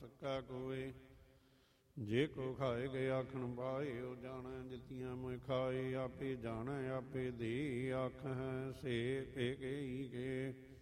ਸਕਾ ਕੋਏ। ਜੇ ਕੋ ਖਾਏ ਗਏ ਆਖਣ ਪਾਏ, ਉਹ ਜਾਣੈ ਜਿਤੀਆਂ ਮੈਂ ਖਾਏ। ਆਪੇ ਜਾਣੈ ਆਪੇ ਦੇ ਆਖ ਹੈ ਸੇ ਪੇ ਗਈ ਕੇ।